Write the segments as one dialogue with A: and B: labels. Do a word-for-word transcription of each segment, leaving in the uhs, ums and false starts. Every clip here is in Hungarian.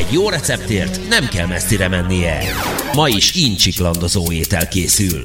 A: Egy jó receptért nem kell messzire mennie. Ma is incsiklandozó étel készül.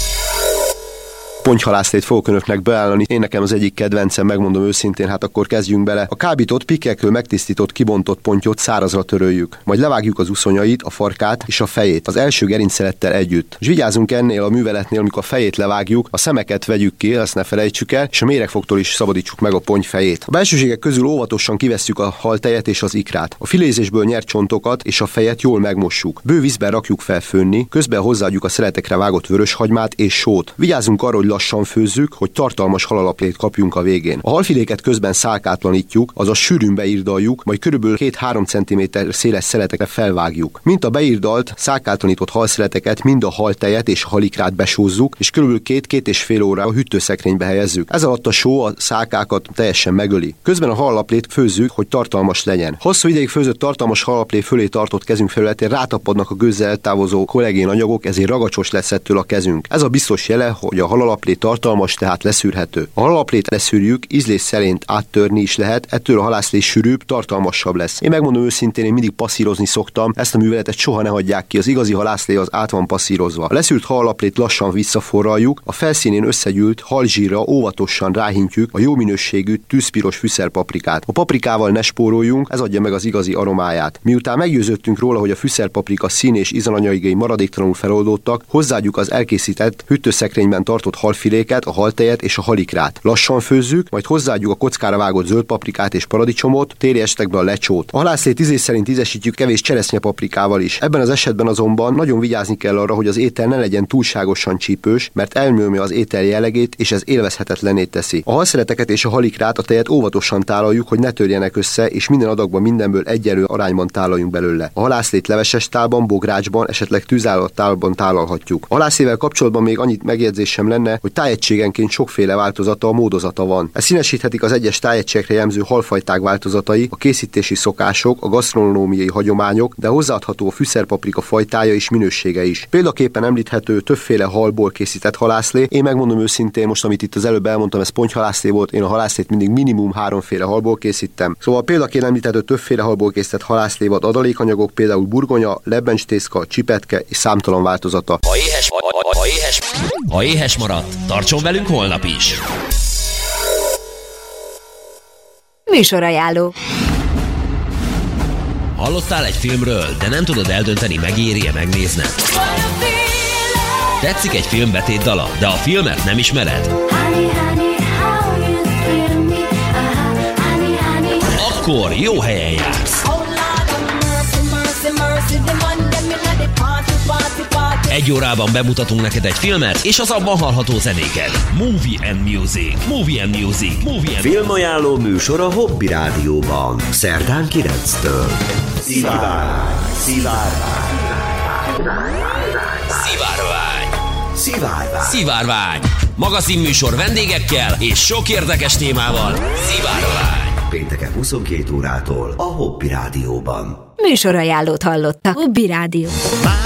B: Pontyhalászlét fogok önöknek beállani. Én nekem az egyik kedvencem, megmondom őszintén, hát akkor kezdjünk bele. A kábított, pikkekről megtisztított, kibontott pontyot szárazra töröljük. Majd levágjuk az uszonyait, a farkát és a fejét az első gerincsszerettel együtt. És vigyázzunk ennél a műveletnél, amikor a fejét levágjuk, a szemeket vegyük ki, azt ne felejtsük el, és a méregfogtól is szabadítsuk meg a ponty fejét. A belsőségek közül óvatosan kivesszük a haltejet és az ikrát. A filézésből nyert csontokat és a fejet jól megmossuk. Bő vízben rakjuk fel főnni, közben hozzáadjuk a szeletekre vágott vöröshagymát és sót. Vigyázzunk arra, hogy lassan főzzük, hogy tartalmas halalaplét kapjunk a végén. A halfiléket közben szálkátlanítjuk, azaz sűrűn beírdaljuk, majd körülbelül két-három centiméter széles szeletekre felvágjuk. Mint a beírdalt, szálkátlanított halszeleteket, mind a haltejet és a halikrát besózzuk, és körülbelül két-két és fél óra a hűtőszekrénybe helyezzük. Ez alatt a só a szálkákat teljesen megöli. Közben a halaplét főzzük, hogy tartalmas legyen. Hosszú ideig főzött tartalmas halaplé fölé tartott kezünk felületén rátapadnak a gőzzel eltávozó kollagén anyagok, ezért ragacsos lesz ettől a kezünk. Ez a biztos jele, hogy a halalaplé tartalmas, tehát leszűrhető. A halaplét leszűrjük, ízlés szerint áttörni is lehet, ettől a halászlé sűrűbb, tartalmasabb lesz. Én megmondom őszintén, én mindig passzírozni szoktam, ezt a műveletet soha ne hagyják ki, az igazi halászlé az át van passzírozva. A leszűrt halaplét lassan visszaforraljuk, a felszínén összegyűlt halzsírra óvatosan ráhintjük a jó minőségű tűzpiros fűszerpaprikát. A paprikával ne spóroljunk, ez adja meg az igazi aromáját. Miután meggyőződtünk róla, hogy a fűszerpaprika szín és ízanyagai maradéktalanul feloldódtak, hozzáadjuk az elkészített hűtőszekrényben tartott halfiléket, a haltejet és a halikrát. Lassan főzzük, majd hozzáadjuk a kockára vágott zöld paprikát és paradicsomot, téli esetekben a lecsót. A halászlét ízlés szerint ízesítjük kevés cseresznyepaprikával is. Ebben az esetben azonban nagyon vigyázni kell arra, hogy az étel ne legyen túlságosan csípős, mert elnyomja az étel jellegét, és ez élvezhetetlenné teszi. A halszeleteket és a halikrát, a tejet óvatosan tálaljuk, hogy ne törjenek össze, és minden adagban mindenből egyenlő arányban tálaljunk belőle. A halászlét leveses tálban, bográcsban, esetleg tűzállott tálban tálalhatjuk. A halászlével kapcsolatban még annyit megjegyzésem lenne, hogy tájegységenként sokféle változata, a módozata van. Ez színesíthetik az egyes tájegységekre jellemző halfajták változatai, a készítési szokások, a gasztronómiai hagyományok, de hozzáadható a fűszerpaprika fajtája és minősége is. Példaképpen említhető többféle halból készített halászlé. Én megmondom őszintén, most amit itt az előbb elmondtam, ez pontyhalászlé volt, én a halászlét mindig minimum háromféle halból készítem. Szóval példaként említhető többféle halból készített halászlé vad adalékanyagok, például burgonya, lebbencstészka, csipetke és számtalan változata.
A: Ha éhes, ha, ha, ha éhes, ha éhes maradt, tartson velünk holnap is!
C: Műsorajánló.
A: Hallottál egy filmről, de nem tudod eldönteni, megéri-e megnézned? Tetszik egy film betétdala, de a filmet nem ismered? Akkor jó helyen jársz! Egy órában bemutatunk neked egy filmet, és az abban hallható zenéket. Movie and Music. Movie and Music. Movie and
D: Filmajánló műsor a Hobby Rádióban. Szerdán kilenctől. Szivárvány. Szivárvány.
A: Szivárvány.
D: Szivárvány.
A: Szivárvány. Magazinműsor vendégekkel és sok érdekes témával. Szivárvány.
D: Pénteken huszonkét órától a Hobby Rádióban.
C: Műsorajánlót hallottak. Hobby Rádió.